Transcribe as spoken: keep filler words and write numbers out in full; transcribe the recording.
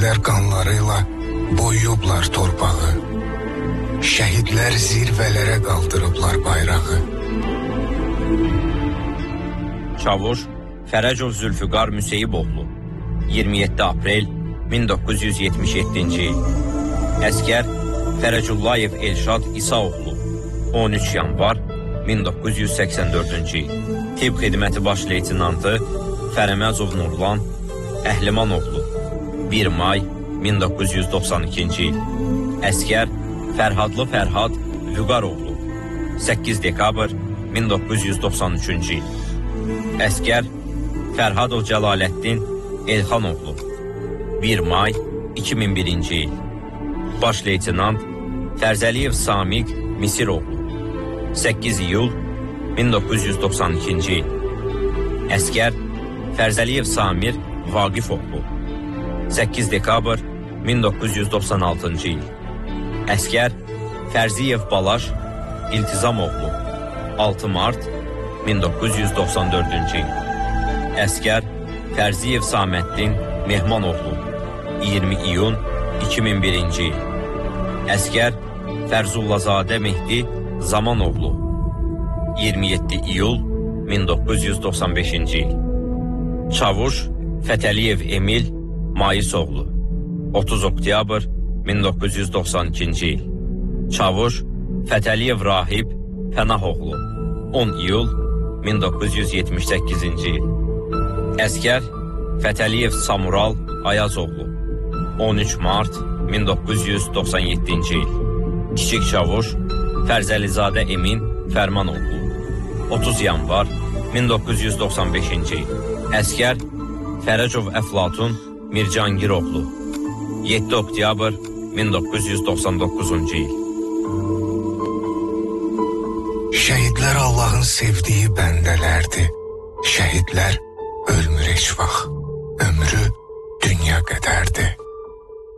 şəhidlər qanlarıyla boyuyublar torpağı. Şəhidlər zirvələrə qaldırıblar bayrağı. Çavuş Fərəcov Zülfüqar Müseyiboğlu, iyirmi yeddi aprel min doqquz yüz yetmiş yeddinci il. Əskər Fərəcullayev Elşad İsaoğlu, on üç yanvar min doqquz yüz səksən dördüncü il. Tibb xidməti baş leytinantı Fərəməzov Nurlan Əhlimanoğlu, bir may min doqquz yüz doxsan ikinci il. Əskər Fərhadlı Fərhad Vüqaroğlu, səkkiz dekabr min doqquz yüz doxsan üçüncü il. Əskər Fərhadov Cəlaləddin Elxanoğlu, bir may iki min birinci il. Baş leytinant Fərzəliyev Samiq Misiroğlu, səkkiz iyul min doqquz yüz doxsan ikinci il. Əskər Fərzəliyev Samir Vaqifoğlu, səkkiz dekabr min doqquz yüz doxsan altıncı il. Əskər Fərziyev Balaş İltizamoğlu, altı mart min doqquz yüz doxsan dördüncü il. Əskər Fərziyev Saməddin Mehmanoğlu, iyirmi iyun iki min birinci il. Əskər Fərzullazadə Mehdi Zamanoğlu, iyirmi yeddi iyul min doqquz yüz doxsan beşinci il. Çavuş Fətəliyev Emil Maisoğlu, otuz oktyabr min doqquz yüz doxsan ikinci il. Çavuş Fətəliyev Rahib Pənahoğlu, on iyul min doqquz yüz yetmiş səkkizinci il. Əskər Fətəliyev Samural Ayazoğlu, on üç mart min doqquz yüz doxsan yeddinci il. Kiçik çavuş Fərzəlizadə Emin Fərmanoğlu, otuz yanvar min doqquz yüz doxsan beşinci il. Əskər Fərəcov Əflatun Mircangiroğlu, yeddi oktyabr min doqquz yüz doxsan doqquzuncu il. Şəhidlər Allahın sevdiyi bəndələrdir. Şəhidlər ölmür heç vaxt. Ömrü dünya qədərdir.